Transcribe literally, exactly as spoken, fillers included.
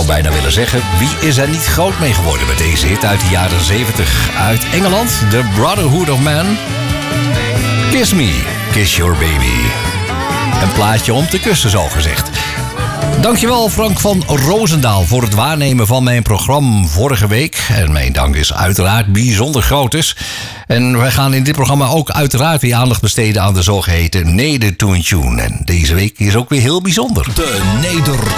zou bijna willen zeggen, wie is er niet groot mee geworden met deze hit uit de jaren zeventig? Uit Engeland, The Brotherhood of Man. Kiss Me, Kiss Your Baby. Een plaatje om te kussen, zo gezegd. Dankjewel Frank van Roosendaal voor het waarnemen van mijn programma vorige week. En mijn dank is uiteraard bijzonder groot dus. En wij gaan in dit programma ook uiteraard weer aandacht besteden aan de zogeheten Neder Tune Tune. En deze week is ook weer heel bijzonder. De Neder